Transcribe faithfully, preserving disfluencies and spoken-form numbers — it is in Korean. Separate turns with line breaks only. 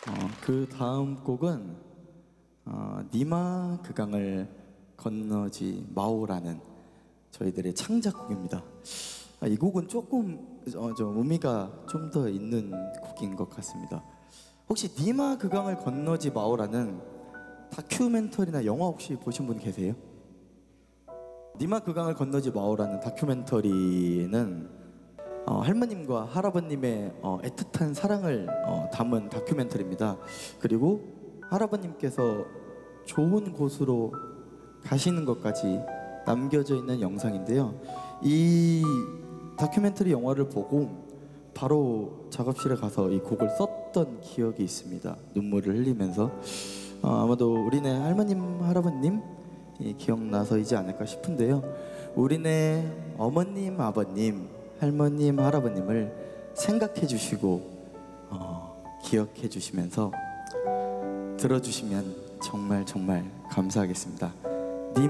어, 그 다음 곡은 어, 니마 그 강을 건너지 마오라는 저희들의 창작곡입니다. 아, 이 곡은 조금 어, 좀 의미가 좀 더 있는 곡인 것 같습니다. 혹시 니마 그 강을 건너지 마오라는 다큐멘터리나 영화 혹시 보신 분 계세요? 니마 그 강을 건너지 마오라는 다큐멘터리는 어, 할머님과 할아버님의 어, 애틋한 사랑을 어, 담은 다큐멘터리입니다. 그리고 할아버님께서 좋은 곳으로 가시는 것까지 남겨져 있는 영상인데요. 이 다큐멘터리 영화를 보고 바로 작업실에 가서 이 곡을 썼던 기억이 있습니다. 눈물을 흘리면서 어, 아마도 우리네 할머님, 할아버님 이 기억나서이지 않을까 싶은데요. 우리네 어머님, 아버님, 할머님, 할아버님을 생각해 주시고 어, 기억해 주시면서 들어주시면 정말 정말 감사하겠습니다.